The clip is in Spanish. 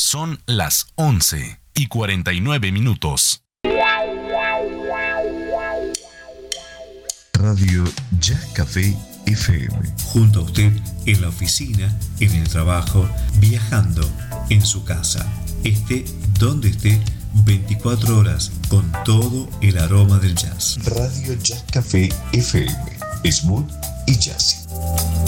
Son las 11:49. Radio Ya Café FM. Junto a usted en la oficina, en el trabajo, viajando, en su casa. Esté donde esté, 24 horas con todo el aroma del jazz. Radio Ya Café FM. Smooth y jazzy.